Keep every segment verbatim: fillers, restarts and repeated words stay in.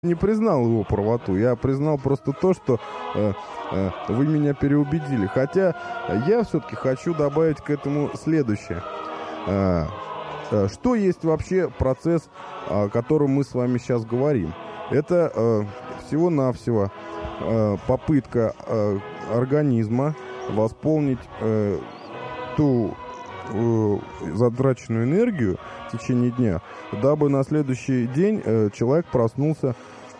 не признал его правоту. Я признал просто то, что э, э, вы меня переубедили. Хотя я все-таки хочу добавить к этому следующее. Э, э, что есть вообще процесс, о котором мы с вами сейчас говорим? Это э, всего-навсего э, попытка э, организма восполнить э, ту э, затраченную энергию в течение дня, дабы на следующий день э, человек проснулся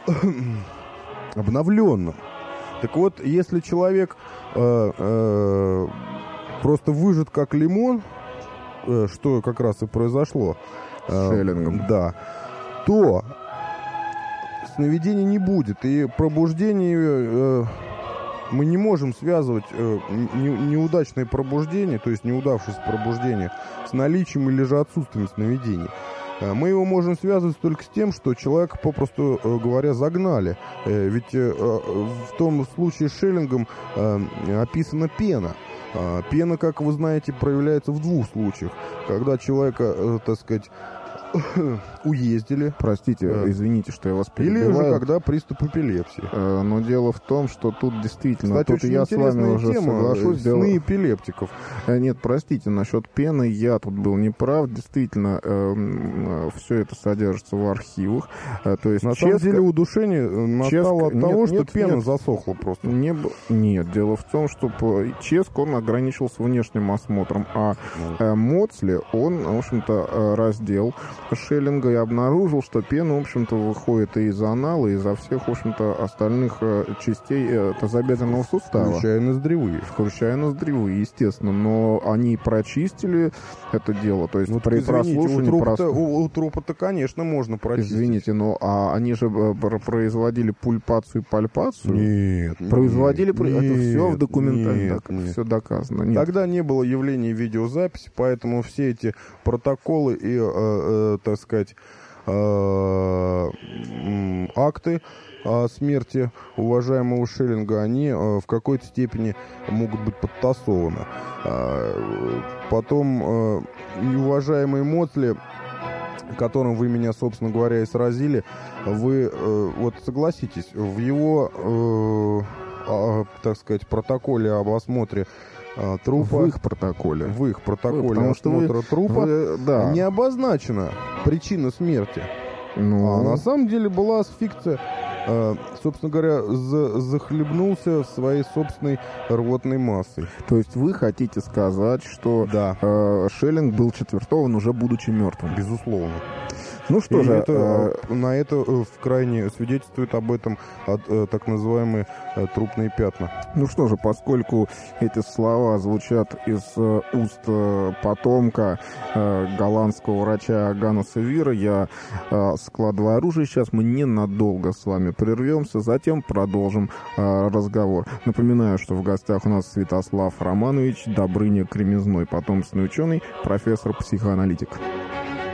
обновленным. Так вот, если человек э, э, просто выжат как лимон, э, что как раз и произошло, с Шеллингом, э, да, то сновидений не будет. И пробуждение э, мы не можем связывать э, не, неудачное пробуждение, то есть неудавшееся пробуждение, с наличием или же отсутствием сновидений. Мы его можем связывать только с тем, что человека, попросту говоря, загнали. Ведь в том случае с Шеллингом описана пена. Пена, как вы знаете, проявляется в двух случаях. Когда человека, так сказать, уездили. Простите, э, извините, что я вас перебиваю. Или же когда приступ эпилепсии. Э, но дело в том, что тут действительно... Кстати, тут очень я с вами уже тема, соглашусь. сны дело... эпилептиков. Э, нет, простите, насчет пены я тут был неправ. Действительно, э, э, все это содержится в архивах. Э, то есть На ческа... самом деле удушение настало от нет, того, что нет, пена нет. засохла просто. Не б... Нет, дело в том, что Ческ, он ограничился внешним осмотром, а э, Моцли, он, в общем-то, раздел Шеллинга и обнаружил, что пена, в общем-то, выходит и из анала, и изо всех, в общем-то, остальных э, частей э, тазобедренного сустава. Включая ноздревые. Включая ноздревые, естественно. Но они прочистили это дело. То есть ну, при извините, прослушивании... у трупа-то, прос... у, у трупа-то, конечно, можно прочистить. Извините, но а они же производили пульпацию и пальпацию? Нет. Производили... Нет, это все в документальном. нет, Так, нет. Все доказано. Нет. Тогда не было явления видеозаписи, поэтому все эти протоколы и, э, э, так сказать, э, акты о смерти уважаемого Шеллинга, они э, в какой-то степени могут быть подтасованы. Э, потом э, неуважаемый Моцли, которым вы меня, собственно говоря, и сразили, вы э, вот согласитесь, в его, э, э, так сказать, протоколе об осмотре э, трупа... В их протоколе. В их протоколе Потому осмотра вы, трупа вы, да. не обозначена причина смерти. Ну... А на самом деле была асфикция. Э, собственно говоря, за, захлебнулся своей собственной рвотной массой. То есть вы хотите сказать, что да. э, Шеллинг был четвертован, уже будучи мертвым? Безусловно. Ну что И же, это, э... на это в крайне свидетельствует об этом от, э, так называемые э, трупные пятна. Ну что же, поскольку эти слова звучат из э, уст э, потомка э, голландского врача Ганнеса Вира, я э, складываю оружие. Сейчас мы ненадолго с вами прервемся, затем продолжим э, разговор. Напоминаю, что в гостях у нас Святослав Романович Добрыня Кремезной, потомственный ученый, профессор, психоаналитик.